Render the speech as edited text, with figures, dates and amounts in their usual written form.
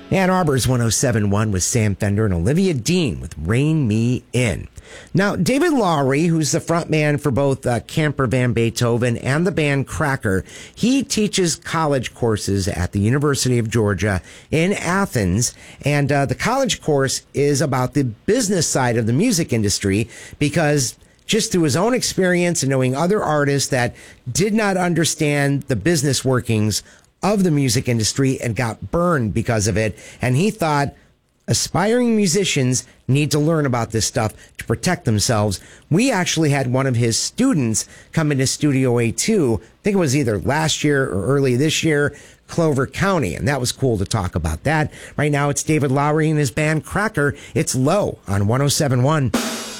Ann Arbor's 107.1 with Sam Fender and Olivia Dean with Rein Me In. Now, David Lowery, who's the frontman for both Camper Van Beethoven and the band Cracker, he teaches college courses at the University of Georgia in Athens. And the college course is about the business side of the music industry because just through his own experience and knowing other artists that did not understand the business workings of the music industry and got burned because of it. And he thought aspiring musicians need to learn about this stuff to protect themselves. We actually had one of his students come into Studio A2. I think it was either last year or early this year, Clover County. And that was cool to talk about that. Right now, it's David Lowery and his band Cracker. It's Low on 107.1.